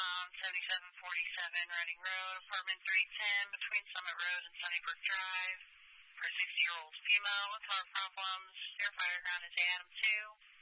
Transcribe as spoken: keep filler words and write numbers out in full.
on seventy-seven forty-seven Reading Road, apartment three ten, between Summit Road and Sunnybrook Drive, for a sixty-year-old female with heart problems. Their fire ground is A M two.